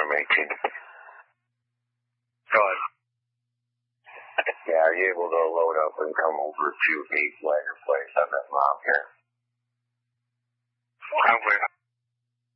from 18. Go ahead. Yeah, are you able to load up and come over to 8 Flagger Place? I've got Mom here. I'm waiting.